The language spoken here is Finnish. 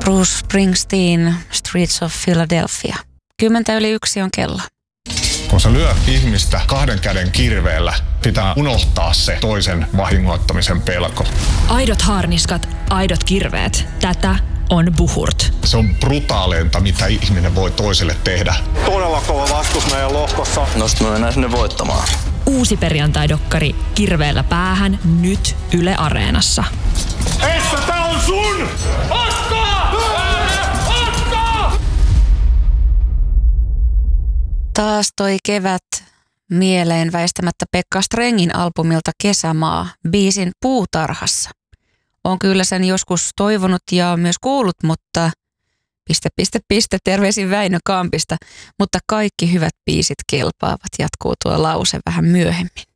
Bruce Springsteen, Streets of Philadelphia. 10:01 on kello. Kun sä lyöt ihmistä 2 käden kirveellä, pitää unohtaa se toisen vahingoittamisen pelko. Aidot haarniskat, aidot kirveet. Tätä on Buhurt. Se on brutaaleinta, mitä ihminen voi toiselle tehdä. Todella kova vastus meidän lohkossa. No sit me mennään sinne voittamaan. Uusi perjantai-dokkari Kirveellä päähän nyt Yle Areenassa. Essa, tää on sun! Ottaa! Ottaa! Taas toi kevät mieleen väistämättä Pekka Strengin albumilta Kesämaa, biisin Puutarhassa. On kyllä sen joskus toivonut ja myös kuullut, mutta terveisin Väinö Kampista. Mutta kaikki hyvät biisit kelpaavat, jatkuu tuo lause vähän myöhemmin.